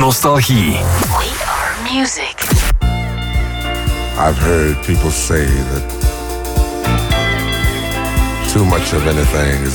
nostalgie. We are music. I've heard people say that too much of anything is